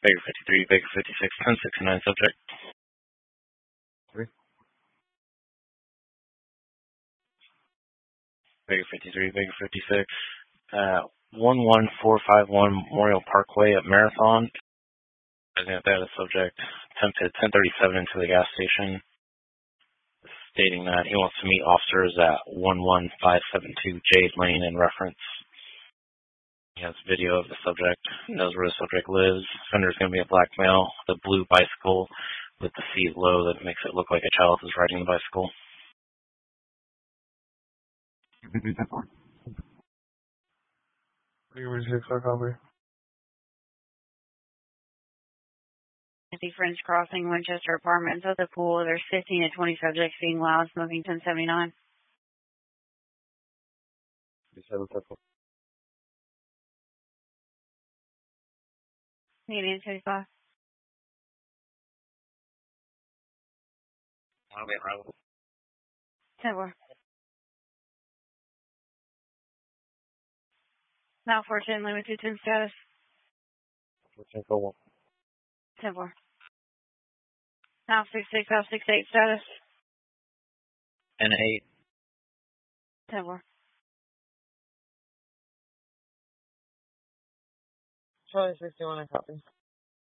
Baker 53, Baker 56, 1069 subject. 3. Baker 53, Baker 56, 11451 Memorial Parkway at Marathon. That a subject 1037 into the gas station, stating that he wants to meet officers at 11572 Jade Lane in reference. He has video of the subject. He knows where the subject lives. Offender is going to be a black male, the blue bicycle with the seat low that makes it look like a child is riding the bicycle. Copy. At the French Crossing, Winchester Apartments at the pool, there's 15 to 20 subjects being loud, smoking 1079. 37 circle. Canadian 25. Temple. Now 410, limited 10 status. 1441. Temple. Now 66, out 68 status. And 8. Temple. Charlie 61, I copy.